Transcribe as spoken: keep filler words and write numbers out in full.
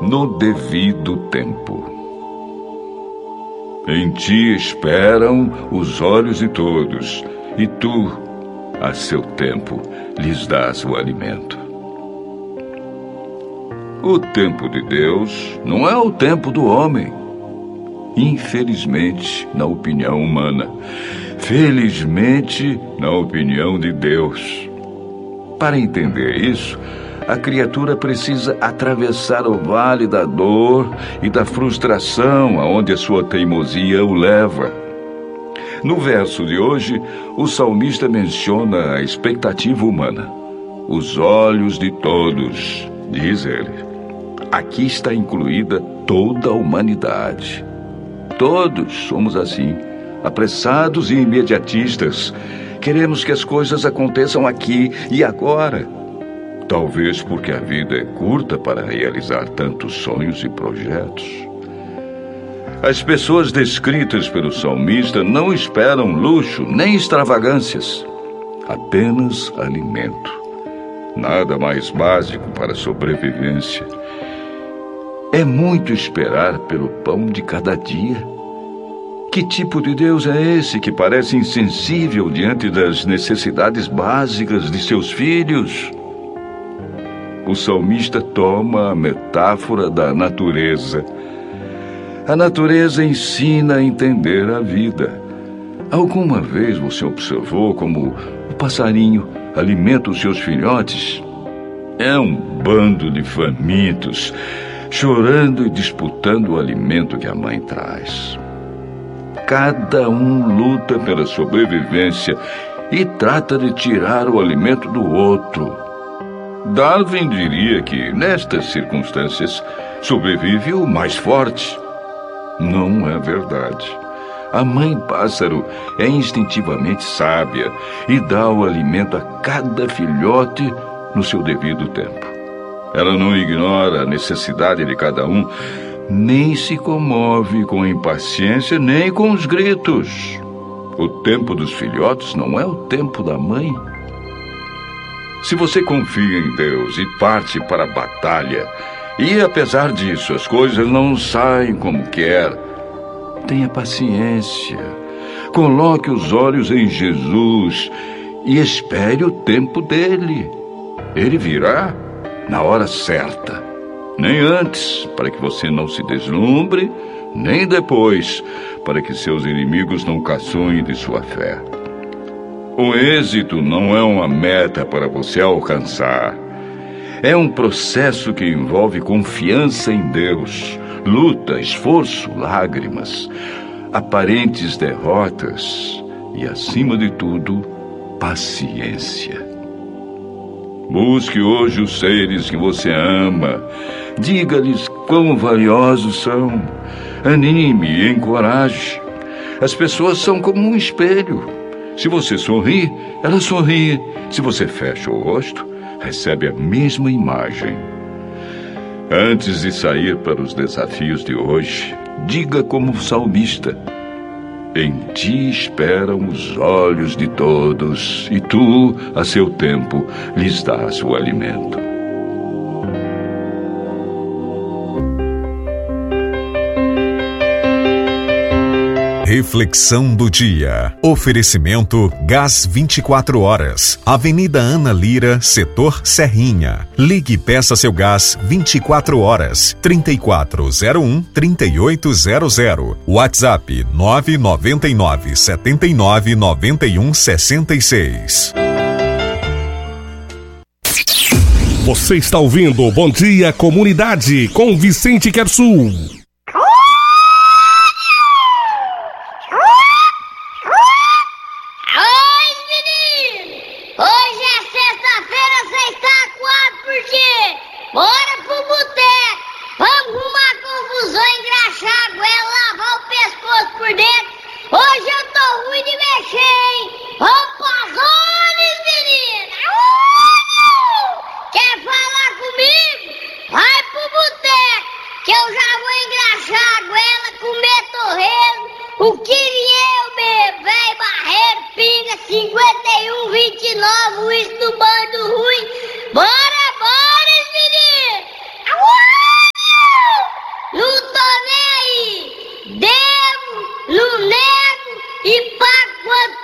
no devido tempo. Em ti esperam os olhos de todos, e tu, a seu tempo, lhes dás o alimento. O tempo de Deus não é o tempo do homem. Infelizmente, na opinião humana. Felizmente, na opinião de Deus. Para entender isso, a criatura precisa atravessar o vale da dor e da frustração aonde a sua teimosia o leva. No verso de hoje, o salmista menciona a expectativa humana. Os olhos de todos, diz ele. Aqui está incluída toda a humanidade. Todos somos assim, apressados e imediatistas. Queremos que as coisas aconteçam aqui e agora. Talvez porque a vida é curta para realizar tantos sonhos e projetos. As pessoas descritas pelo salmista não esperam luxo nem extravagâncias, apenas alimento. Nada mais básico para a sobrevivência. É muito esperar pelo pão de cada dia. Que tipo de Deus é esse que parece insensível diante das necessidades básicas de seus filhos? O salmista toma a metáfora da natureza. A natureza ensina a entender a vida. Alguma vez você observou como o passarinho alimenta os seus filhotes? É um bando de famintos, chorando e disputando o alimento que a mãe traz. Cada um luta pela sobrevivência e trata de tirar o alimento do outro. Darwin diria que, nestas circunstâncias, sobrevive o mais forte. Não é verdade. A mãe pássaro é instintivamente sábia e dá o alimento a cada filhote no seu devido tempo. Ela não ignora a necessidade de cada um, nem se comove com impaciência, nem com os gritos. O tempo dos filhotes não é o tempo da mãe. Se você confia em Deus e parte para a batalha, e apesar disso as coisas não saem como quer, tenha paciência. Coloque os olhos em Jesus e espere o tempo dele. Ele virá na hora certa. Nem antes, para que você não se deslumbre, nem depois, para que seus inimigos não caçoem de sua fé. O êxito não é uma meta para você alcançar. É um processo que envolve confiança em Deus, luta, esforço, lágrimas, aparentes derrotas e, acima de tudo, paciência. Busque hoje os seres que você ama. Diga-lhes quão valiosos são. Anime e encoraje. As pessoas são como um espelho. Se você sorri, ela sorri. Se você fecha o rosto, recebe a mesma imagem. Antes de sair para os desafios de hoje, diga como o salmista: em ti esperam os olhos de todos, e tu, a seu tempo, lhes dás o alimento. Reflexão do dia. Oferecimento Gás vinte e quatro horas. Avenida Ana Lira, setor Serrinha. Ligue e peça seu gás vinte e quatro horas. trinta e quatro zero um, trinta e oito zero zero. WhatsApp nove nove nove, sete nove nove um, seis seis. Você está ouvindo Bom Dia Comunidade com Vicente Quersul. Bora pro boteco, vamos arrumar confusão, engraxar a goela, lavar o pescoço por dentro. Hoje eu tô ruim de mexer, hein? Vamos pras zonas, menina! Uh! Quer falar comigo? Vai pro boteco, que eu já vou engraxar. não nego e pago quanto